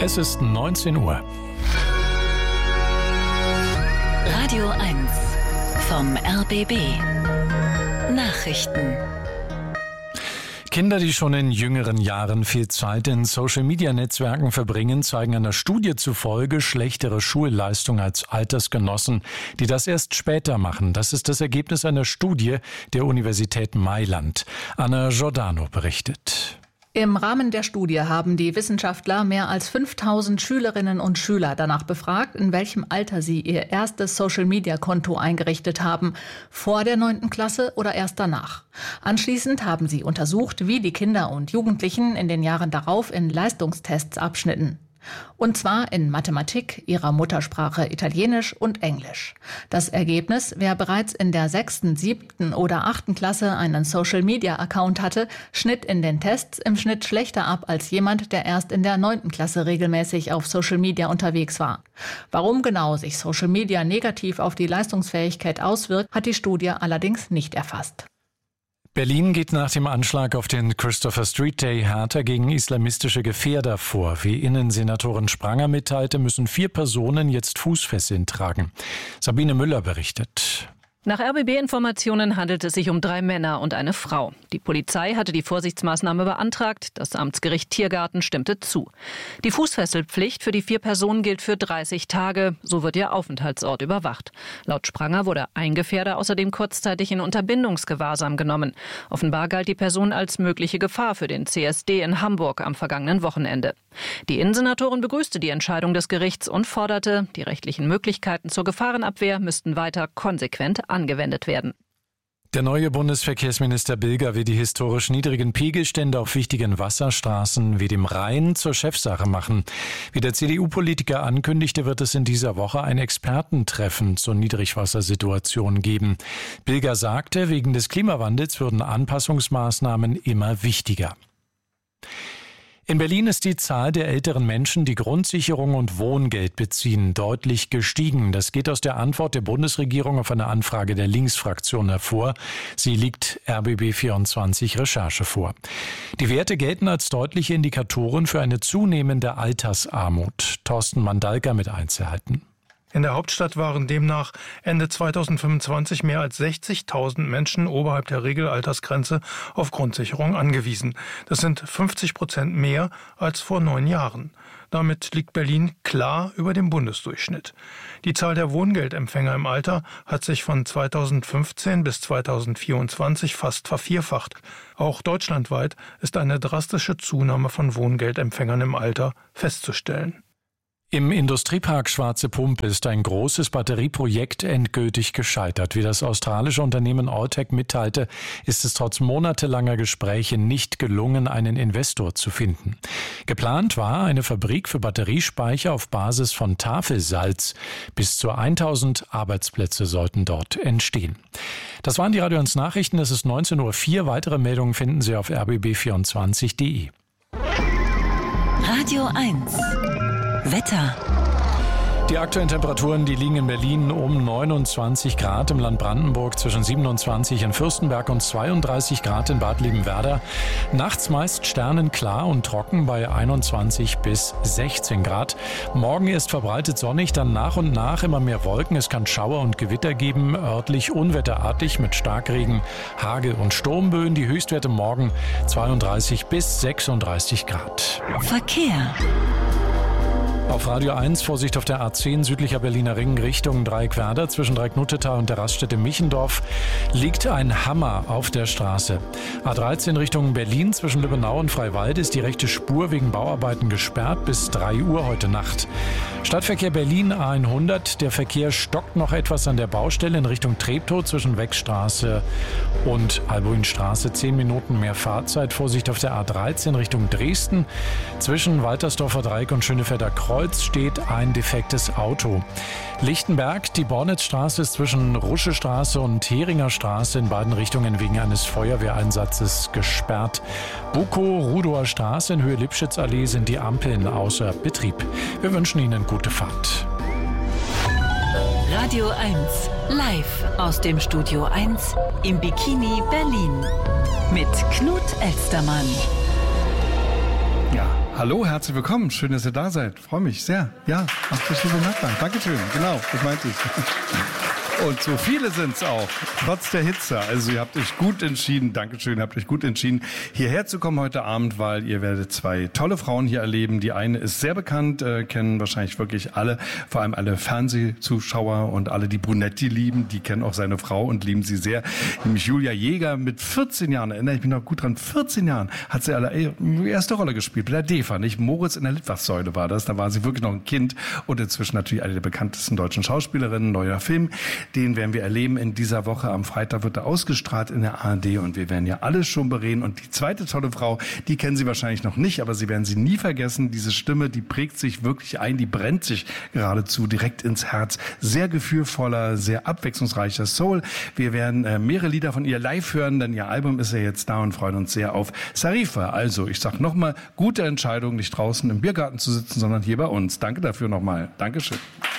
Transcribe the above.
Es ist 19 Uhr. Radio 1 vom RBB. Nachrichten. Kinder, die schon in jüngeren Jahren viel Zeit in Social-Media-Netzwerken verbringen, zeigen einer Studie zufolge schlechtere Schulleistung als Altersgenossen, die das erst später machen. Das ist das Ergebnis einer Studie der Universität Mailand. Anna Giordano berichtet. Im Rahmen der Studie haben die Wissenschaftler mehr als 5000 Schülerinnen und Schüler danach befragt, in welchem Alter sie ihr erstes Social-Media-Konto eingerichtet haben, vor der 9. Klasse oder erst danach. Anschließend haben sie untersucht, wie die Kinder und Jugendlichen in den Jahren darauf in Leistungstests abschnitten. Und zwar in Mathematik, ihrer Muttersprache Italienisch und Englisch. Das Ergebnis: Wer bereits in der 6., 7. oder 8. Klasse einen Social-Media-Account hatte, schnitt in den Tests im Schnitt schlechter ab als jemand, der erst in der 9. Klasse regelmäßig auf Social Media unterwegs war. Warum genau sich Social Media negativ auf die Leistungsfähigkeit auswirkt, hat die Studie allerdings nicht erfasst. Berlin geht nach dem Anschlag auf den Christopher Street Day härter gegen islamistische Gefährder vor. Wie Innensenatorin Spranger mitteilte, müssen 4 Personen jetzt Fußfesseln tragen. Sabine Müller berichtet. Nach RBB-Informationen handelt es sich um 3 Männer und eine Frau. Die Polizei hatte die Vorsichtsmaßnahme beantragt. Das Amtsgericht Tiergarten stimmte zu. Die Fußfesselpflicht für die 4 Personen gilt für 30 Tage. So wird ihr Aufenthaltsort überwacht. Laut Spranger wurde ein Gefährder außerdem kurzzeitig in Unterbindungsgewahrsam genommen. Offenbar galt die Person als mögliche Gefahr für den CSD in Hamburg am vergangenen Wochenende. Die Innensenatorin begrüßte die Entscheidung des Gerichts und forderte, die rechtlichen Möglichkeiten zur Gefahrenabwehr müssten weiter konsequent angewendet werden. Der neue Bundesverkehrsminister Bilger will die historisch niedrigen Pegelstände auf wichtigen Wasserstraßen wie dem Rhein zur Chefsache machen. Wie der CDU-Politiker ankündigte, wird es in dieser Woche ein Expertentreffen zur Niedrigwassersituation geben. Bilger sagte, wegen des Klimawandels würden Anpassungsmaßnahmen immer wichtiger. In Berlin ist die Zahl der älteren Menschen, die Grundsicherung und Wohngeld beziehen, deutlich gestiegen. Das geht aus der Antwort der Bundesregierung auf eine Anfrage der Linksfraktion hervor. Sie liegt RBB24 Recherche vor. Die Werte gelten als deutliche Indikatoren für eine zunehmende Altersarmut. Thorsten Mandalka mit Einzelheiten. In der Hauptstadt waren demnach Ende 2025 mehr als 60.000 Menschen oberhalb der Regelaltersgrenze auf Grundsicherung angewiesen. Das sind 50% mehr als vor 9 Jahren. Damit liegt Berlin klar über dem Bundesdurchschnitt. Die Zahl der Wohngeldempfänger im Alter hat sich von 2015 bis 2024 fast vervierfacht. Auch deutschlandweit ist eine drastische Zunahme von Wohngeldempfängern im Alter festzustellen. Im Industriepark Schwarze Pumpe ist ein großes Batterieprojekt endgültig gescheitert. Wie das australische Unternehmen Alltech mitteilte, ist es trotz monatelanger Gespräche nicht gelungen, einen Investor zu finden. Geplant war eine Fabrik für Batteriespeicher auf Basis von Tafelsalz. Bis zu 1000 Arbeitsplätze sollten dort entstehen. Das waren die Radio 1 Nachrichten. Es ist 19.04 Uhr. Weitere Meldungen finden Sie auf rbb24.de. Radio 1 Wetter. Die aktuellen Temperaturen, die liegen in Berlin um 29 Grad, im Land Brandenburg zwischen 27 in Fürstenberg und 32 Grad in Bad Liebenwerda. Nachts meist sternenklar und trocken bei 21 bis 16 Grad. Morgen ist verbreitet sonnig, dann nach und nach immer mehr Wolken. Es kann Schauer und Gewitter geben, örtlich unwetterartig mit Starkregen, Hagel und Sturmböen. Die Höchstwerte morgen 32 bis 36 Grad. Verkehr. Auf Radio 1 Vorsicht auf der A10 südlicher Berliner Ring Richtung Dreieckwerder. Zwischen Dreiecknuttetal und der Raststätte Michendorf liegt ein Hammer auf der Straße. A13 Richtung Berlin zwischen Lübbenau und Freiwald ist die rechte Spur wegen Bauarbeiten gesperrt bis 3 Uhr heute Nacht. Stadtverkehr Berlin A100. Der Verkehr stockt noch etwas an der Baustelle in Richtung Treptow zwischen Weckstraße und Albuinstraße. 10 Minuten mehr Fahrzeit. Vorsicht auf der A13 Richtung Dresden. Zwischen Waltersdorfer Dreieck und Schönefelder Kreuz steht ein defektes Auto. Lichtenberg, die Bornitzstraße ist zwischen Ruschestraße und Heringer Straße in beiden Richtungen wegen eines Feuerwehreinsatzes gesperrt. Bukow-Rudower Straße in Höhe Lipschitzallee sind die Ampeln außer Betrieb. Wir wünschen Ihnen gute Fahrt. Radio 1 live aus dem Studio 1 im Bikini Berlin mit Knut Elstermann. Ja, Hallo, herzlich willkommen. Schön, dass ihr da seid. Freue mich sehr. Ja, macht euch liebe Nachbarn. Dankeschön. Genau, das meinte ich. Und so viele sind es auch, trotz der Hitze. Also ihr habt euch gut entschieden, Dankeschön, habt euch gut entschieden, hierher zu kommen heute Abend, weil ihr werdet zwei tolle Frauen hier erleben. Die eine ist sehr bekannt, kennen wahrscheinlich wirklich alle, vor allem alle Fernsehzuschauer und alle, die Brunetti lieben, die kennen auch seine Frau und lieben sie sehr. Nämlich Julia Jäger mit 14 Jahren, erinnere ich mich noch gut dran, 14 Jahren hat sie die erste Rolle gespielt, bei der DEFA, nicht? Moritz in der Litfaßsäule war das, da war sie wirklich noch ein Kind und inzwischen natürlich eine der bekanntesten deutschen Schauspielerinnen, neuer Film. Den werden wir erleben in dieser Woche. Am Freitag wird er ausgestrahlt in der ARD und wir werden ja alles schon bereden. Und die zweite tolle Frau, die kennen Sie wahrscheinlich noch nicht, aber Sie werden sie nie vergessen. Diese Stimme, die prägt sich wirklich ein, die brennt sich geradezu direkt ins Herz. Sehr gefühlvoller, sehr abwechslungsreicher Soul. Wir werden mehrere Lieder von ihr live hören, denn ihr Album ist ja jetzt da und freuen uns sehr auf Sarifa. Also, ich sag nochmal, gute Entscheidung, nicht draußen im Biergarten zu sitzen, sondern hier bei uns. Danke dafür nochmal. Dankeschön.